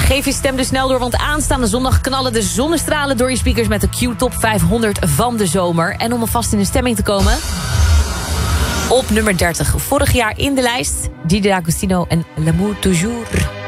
Geef je stem dus snel door, want aanstaande zondag knallen de zonnestralen door je speakers met de Q-top 500 van de zomer. En om alvast in de stemming te komen, op nummer 30, vorig jaar in de lijst, Gigi D'Agostino en L'amour toujours.